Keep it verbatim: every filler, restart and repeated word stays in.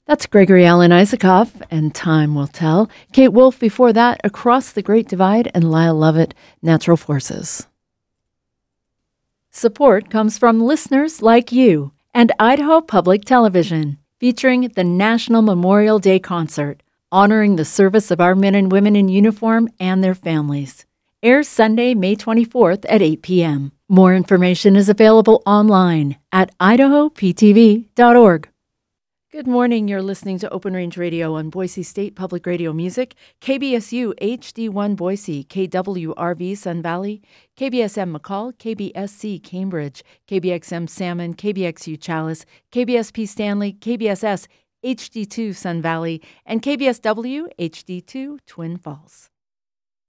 That's Gregory Alan Isaacoff, and Time Will Tell. Kate Wolf before that, Across the Great Divide, and Lyle Lovett, Natural Forces. Support comes from listeners like you and Idaho Public Television, featuring the National Memorial Day Concert, honoring the service of our men and women in uniform and their families. Airs Sunday, May twenty-fourth at eight p.m. More information is available online at idaho p t v dot org. Good morning. You're listening to Open Range Radio on Boise State Public Radio Music, K B S U H D one Boise, K W R V Sun Valley, K B S M McCall, K B S C Cambridge, K B X M Salmon, K B X U Chalice, K B S P Stanley, K B S S H D two Sun Valley, and K B S W H D two Twin Falls.